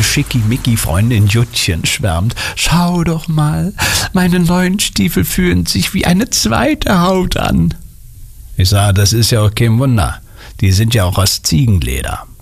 seine Schickimicki-Freundin Juttchen schwärmt. »Schau doch mal, meine neuen Stiefel fühlen sich wie eine zweite Haut an.« Ich sage, das ist ja auch kein Wunder. Die sind ja auch aus Ziegenleder.